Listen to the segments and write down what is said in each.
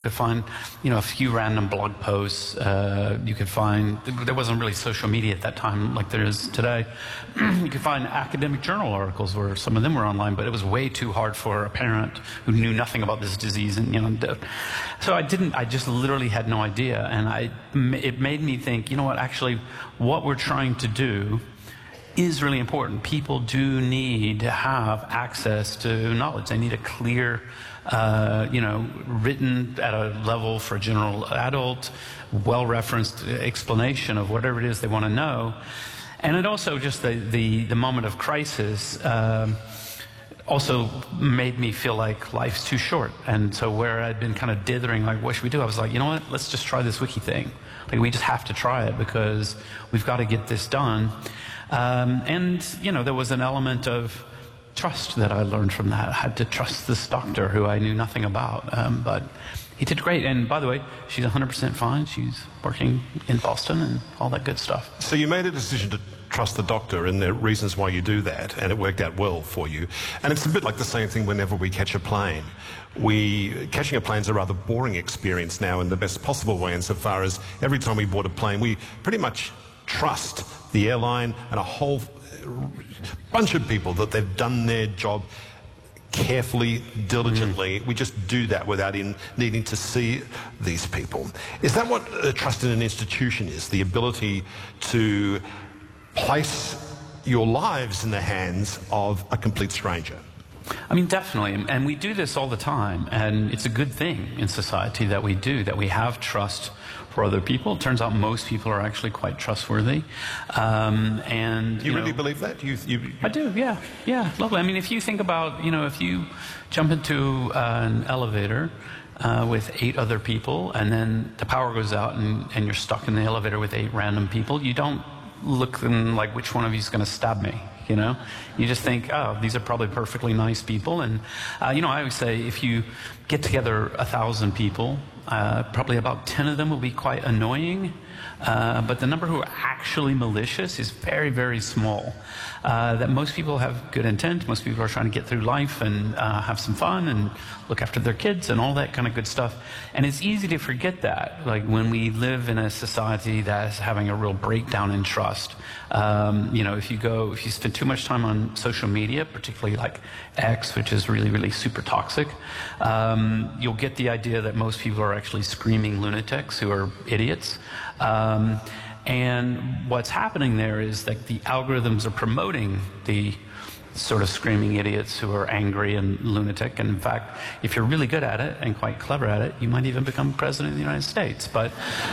could find, a few random blog posts. You could find, there wasn't really social media at that time like there is today. You could find academic journal articles where some of them were online, but it was way too hard for a parent who knew nothing about this disease. And, so I just literally had no idea. And it made me think, actually what we're trying to do is really important. People do need to have access to knowledge. They need a clear, written at a level for a general adult, well-referenced explanation of whatever it is they want to know. And it also just the moment of crisis also made me feel like life's too short. And so where I'd been kind of dithering, like, what should we do? I was like, you know what? Let's just try this wiki thing. Like, we just have to try it because we've got to get this done. There was an element of trust that I learned from that. I had to trust this doctor who I knew nothing about, but he did great. And by the way, she's 100% fine. She's working in Boston and all that good stuff. So you made a decision to trust the doctor and the reasons why you do that, and it worked out well for you. And it's a bit like the same thing whenever we catch a plane. Catching a plane is a rather boring experience now in the best possible way, insofar as every time we board a plane, we pretty much trust the airline and a whole bunch of people that they've done their job carefully, diligently. We just do that without needing to see these people. Is that what trust in an institution is? The ability to place your lives in the hands of a complete stranger? I mean, definitely. And we do this all the time. And it's a good thing in society that we do, that we have trust for other people. It turns out most people are actually quite trustworthy. And you really believe that? I do, yeah. Yeah, lovely. I mean, if you think about, if you jump into an elevator with 8 other people, and then the power goes out and you're stuck in the elevator with 8 random people, you don't look like, which one of you is going to stab me? You just think, oh, these are probably perfectly nice people. And, I always say, if you get together 1,000 people, probably about 10 of them will be quite annoying. But the number who are actually malicious is very, very small. That most people have good intent. Most people are trying to get through life and have some fun and look after their kids and all that kind of good stuff. And it's easy to forget that, like when we live in a society that's having a real breakdown in trust. If you spend too much time on social media, particularly like X, which is really, really super toxic, you'll get the idea that most people are actually screaming lunatics who are idiots. And what's happening there is that the algorithms are promoting the sort of screaming idiots who are angry and lunatic. And in fact, if you're really good at it and quite clever at it, you might even become president of the United States. But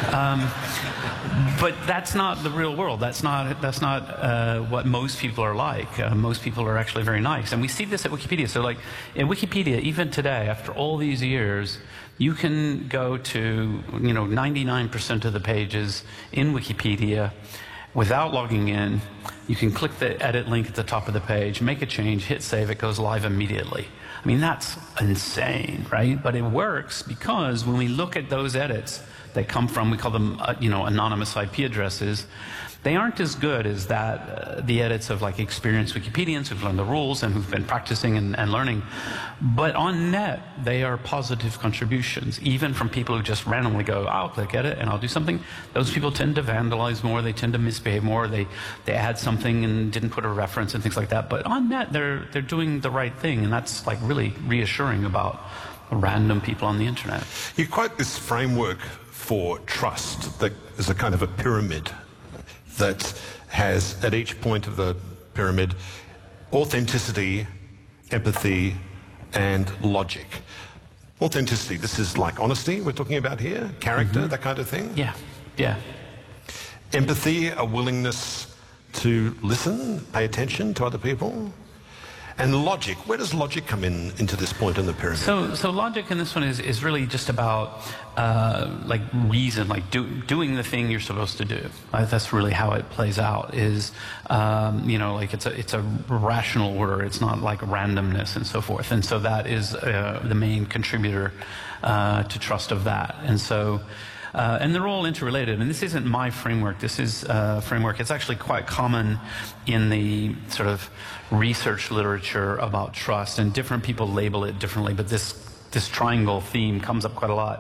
that's not the real world. That's not what most people are like. Most people are actually very nice. And we see this at Wikipedia. So like in Wikipedia, even today, after all these years, you can go to 99% of the pages in Wikipedia without logging in. You can click the edit link at the top of the page, make a change, hit save, it goes live immediately. I mean, that's insane, right? But it works because when we look at those edits that come from, we call them, anonymous IP addresses, they aren't as good as the edits of like experienced Wikipedians who've learned the rules and who've been practicing and learning. But on net, they are positive contributions, even from people who just randomly go, I'll click edit and I'll do something. Those people tend to vandalize more, they tend to misbehave more, they add something and didn't put a reference and things like that. But on net, they're doing the right thing, and that's like really reassuring about random people on the internet. You quote this framework for trust that is a kind of a pyramid that has, at each point of the pyramid, authenticity, empathy, and logic. Authenticity, this is like honesty we're talking about here, character, that kind of thing? Yeah, yeah. Empathy, a willingness to listen, pay attention to other people. And logic, where does logic come into this point in the pyramid? So logic in this one is really just about like reason, like doing the thing you're supposed to do. That's really how it plays out. Is like it's a rational order. It's not like randomness and so forth. And so that is the main contributor to trust of that. And so. And they're all interrelated. And this isn't my framework. This is a framework. It's actually quite common in the sort of research literature about trust. And different people label it differently. But this triangle theme comes up quite a lot.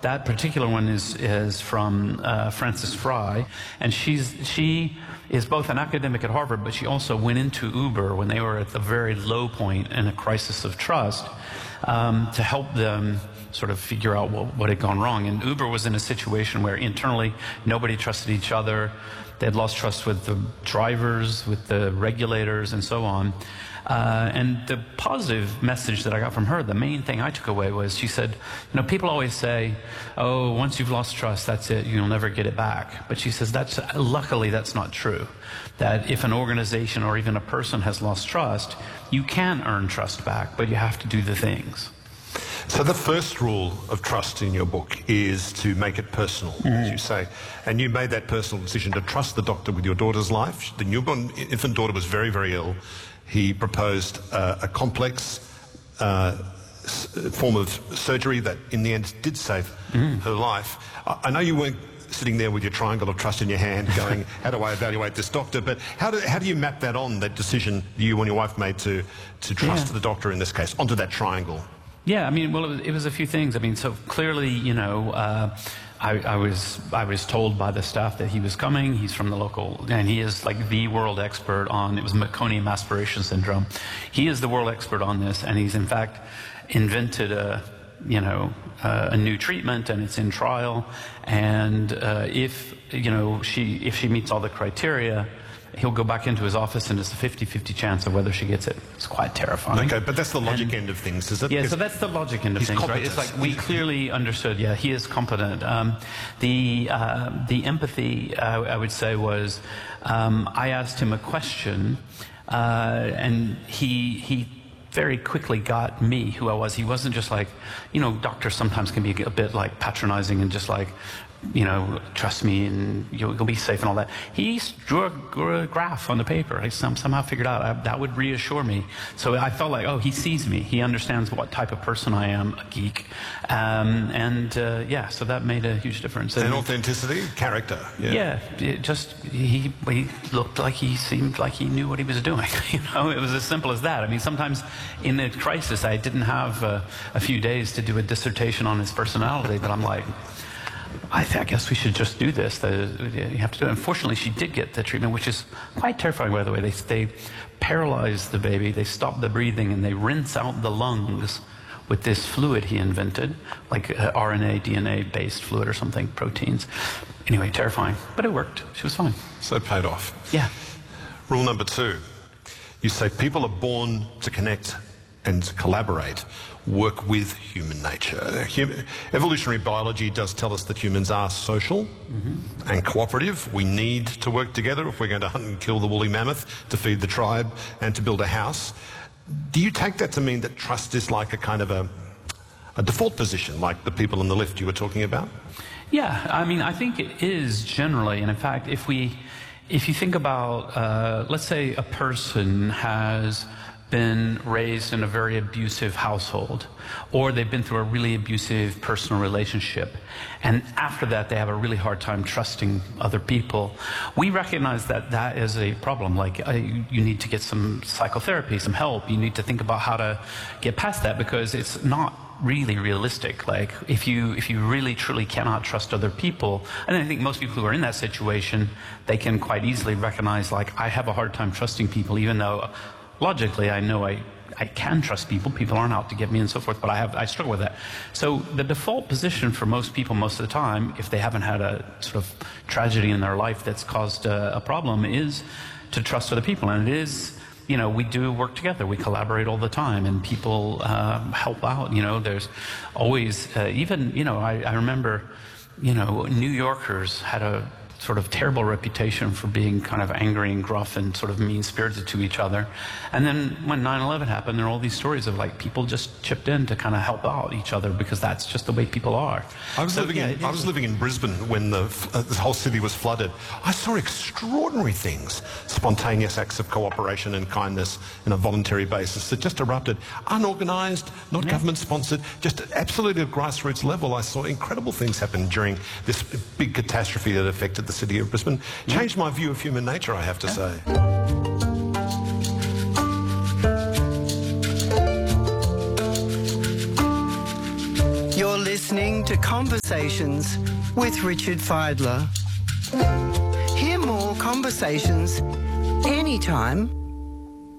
that particular one is from Frances Fry, and she is both an academic at Harvard, but she also went into Uber when they were at the very low point in a crisis of trust, to help them sort of figure out what had gone wrong. And Uber was in a situation where internally nobody trusted each other. They had lost trust with the drivers, with the regulators, and so on. And the positive message that I got from her, the main thing I took away was, she said, people always say, oh, once you've lost trust, that's it, you'll never get it back. But she says, luckily that's not true. That if an organization or even a person has lost trust, you can earn trust back, but you have to do the things. So the first rule of trust in your book is to make it personal, as you say. And you made that personal decision to trust the doctor with your daughter's life. The newborn infant daughter was very, very ill. He proposed a complex form of surgery that in the end did save her life. I know you weren't sitting there with your triangle of trust in your hand going, how do I evaluate this doctor? But how do you map that on, that decision you and your wife made to trust the doctor in this case, onto that triangle? Yeah, I mean, well, it was a few things. I mean, so clearly, I was told by the staff that he was coming. He's from the local, and he is like the world expert on, it was meconium aspiration syndrome. He is the world expert on this, and he's in fact invented a new treatment, and it's in trial. And if she meets all the criteria, he'll go back into his office, and it's a 50-50 chance of whether she gets it. It's quite terrifying. Okay, but that's the logic end of things, is it? Yeah, so that's the logic end of things, right? It's like we clearly understood, yeah, he is competent. The empathy, I would say, was I asked him a question, and he very quickly got me, who I was. He wasn't just like, doctors sometimes can be a bit like patronizing and just like, trust me and you'll be safe and all that. He drew a graph on the paper. I somehow figured out that would reassure me. So I felt like, oh, he sees me. He understands what type of person I am, a geek. So that made a huge difference. And authenticity, character. Yeah, he looked like he seemed like he knew what he was doing. It was as simple as that. I mean, sometimes in the crisis, I didn't have a few days to do a dissertation on his personality, but I'm like, I guess we should just do this. You have to do it. Unfortunately, she did get the treatment, which is quite terrifying, by the way. They paralyze the baby, they stop the breathing, and they rinse out the lungs with this fluid he invented, like RNA, DNA-based fluid or something, proteins. Anyway, terrifying. But it worked. She was fine. So it paid off. Yeah. Rule number 2. You say people are born to connect and collaborate, work with human nature. Evolutionary biology does tell us that humans are social and cooperative. We need to work together if we're going to hunt and kill the woolly mammoth, to feed the tribe, and to build a house. Do you take that to mean that trust is like a kind of a default position, like the people in the lift you were talking about? Yeah, I mean, I think it is generally, and in fact, if you think about, let's say a person has been raised in a very abusive household, or they've been through a really abusive personal relationship, and after that they have a really hard time trusting other people, we recognize that that is a problem. Like, you need to get some psychotherapy, some help. You need to think about how to get past that, because it's not really realistic. Like, if you really truly cannot trust other people, and I think most people who are in that situation, they can quite easily recognize, like, I have a hard time trusting people, even though logically, I know I can trust people. People aren't out to get me and so forth, but I struggle with that. So the default position for most people most of the time, if they haven't had a sort of tragedy in their life that's caused a problem, is to trust other people. And it is, we do work together. We collaborate all the time, and people help out. There's always, I remember, New Yorkers had a sort of terrible reputation for being kind of angry and gruff and sort of mean-spirited to each other. And then when 9/11 happened, there are all these stories of like people just chipped in to kind of help out each other, because that's just the way people are. I was living in Brisbane when the whole city was flooded. I saw extraordinary things, spontaneous acts of cooperation and kindness on a voluntary basis that just erupted. Unorganised, not government-sponsored, just absolutely at grassroots level. I saw incredible things happen during this big catastrophe that affected the city of Brisbane. Changed my view of human nature, I have to say. You're listening listening to Conversations with Richard Fidler. Hear more conversations anytime